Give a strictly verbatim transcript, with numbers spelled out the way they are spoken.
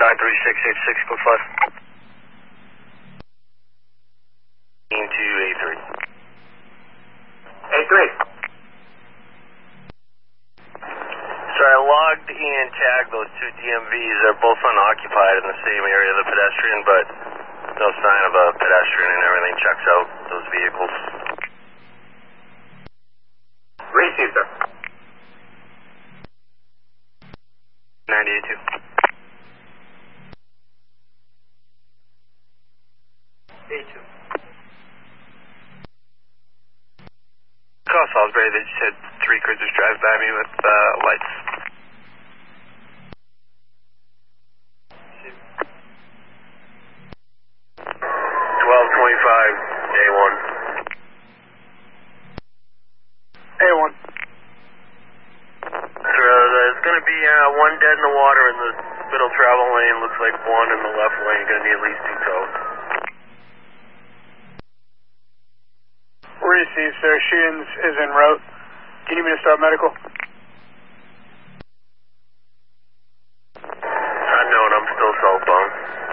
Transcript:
five three six eight six, code five. To A three. A three. Sorry, I logged and tagged those two D M Vs. They're both unoccupied in the same area of the pedestrian, but no sign of a pedestrian and everything checks out those vehicles. Receive, sir. ninety-eight two. A two. Call Salisbury, they just had three cruisers drive by me with uh, lights. twelve twenty-five, A one. A one. So there's going to be uh, one dead in the water in the middle travel lane. Looks like one in the left lane. Going to need at least two tows. Receive, sir. Sheehan's is en route. Do you need me to start medical? Unknown, I'm still southbound.